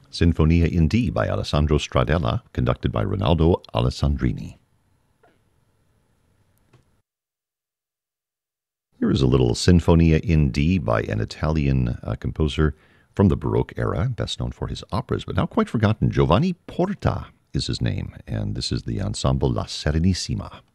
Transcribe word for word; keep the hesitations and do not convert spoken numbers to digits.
Sinfonia in D by Alessandro Stradella, conducted by Ronaldo Alessandrini. Here is a little Sinfonia in D by an Italian uh, composer from the Baroque era, best known for his operas, but now quite forgotten. Giovanni Porta is his name, and this is the ensemble La Serenissima.